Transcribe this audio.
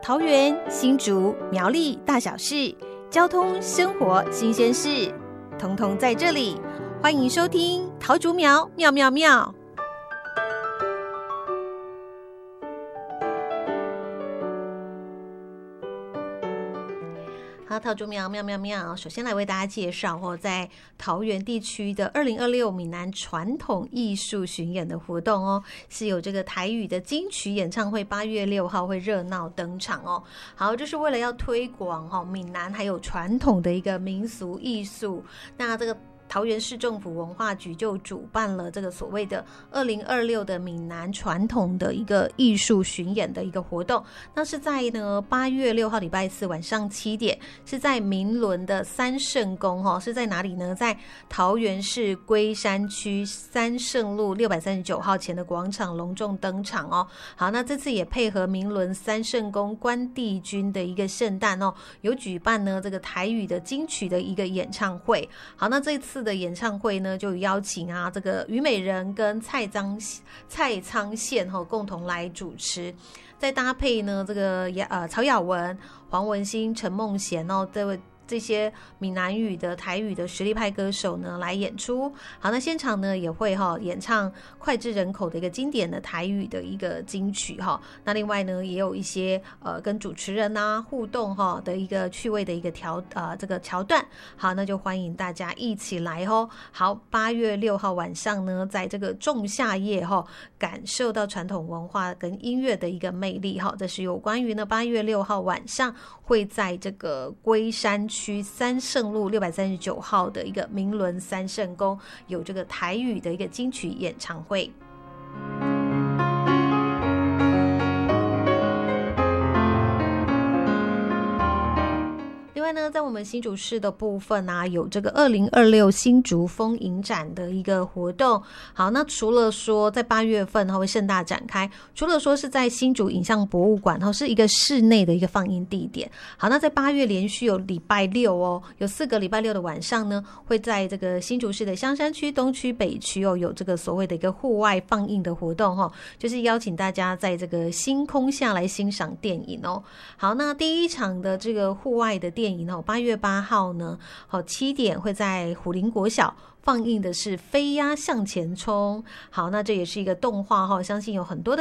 桃园、新竹、苗栗大小事，交通、生活新鲜事，统统在这里。欢迎收听桃竹苗妙妙妙。好，桃竹苗妙妙妙，首先来为大家介绍在桃园地区的2026闽南传统艺术巡演的活动哦，是有这个台语的金曲演唱会，8月6号会热闹登场哦。好，这是为了要推广闽南还有传统的一个民俗艺术，那这个桃园市政府文化局就主办了这个所谓的2026的闽南传统的一个艺术巡演的一个活动，那是在呢8月6号礼拜四晚上7点，是在明伦的三圣宫是在哪里呢？在桃园市龟山区三圣路639号前的广场隆重登场哦。好，那这次也配合明伦三圣宫关帝君的一个圣诞哦，有举办呢这个台语的金曲的一个演唱会。好，那这次的演唱会呢，就邀请这个虞美人跟蔡昌宪共同来主持，再搭配呢这个曹雅文、黄文兴、陈梦贤这些闽南语的台语的实力派歌手呢来演出。好，那现场呢也会演唱脍炙人口的一个经典的台语的一个金曲那另外呢也有一些跟主持人互动的一个趣味的一个这个桥段。好，那就欢迎大家一起来好，8月6号晚上呢，在这个仲夏夜感受到传统文化跟音乐的一个魅力这是有关于呢8月6号晚上会在这个龟山区三圣路639号的一个明伦三圣宫有这个台语的一个金曲演唱会。另外呢，在我们新竹市的部分有这个2026新竹风影展的一个活动。好，那除了说在8月份会盛大展开，除了说是在新竹影像博物馆是一个室内的一个放映地点。好，那在8月连续有礼拜六有4个礼拜六的晚上呢，会在这个新竹市的香山区、东区、北区有这个所谓的一个户外放映的活动就是邀请大家在这个星空下来欣赏电影好，那第一场的这个户外的电影8月8号呢7点会在虎林国小放映的是飞鸭向前冲。好，那这也是一个动画相信有很多的